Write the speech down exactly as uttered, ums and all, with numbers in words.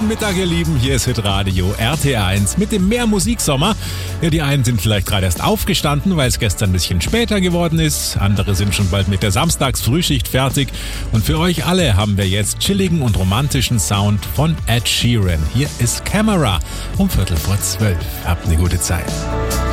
Mittag, ihr Lieben. Hier ist Hitradio R T eins mit dem Mehr Musiksommer. Ja, die einen sind vielleicht gerade erst aufgestanden, weil es gestern ein bisschen später geworden ist. Andere sind schon bald mit der Samstagsfrühschicht fertig. Und für euch alle haben wir jetzt chilligen und romantischen Sound von Ed Sheeran. Hier ist Camera um Viertel vor zwölf. Habt eine gute Zeit.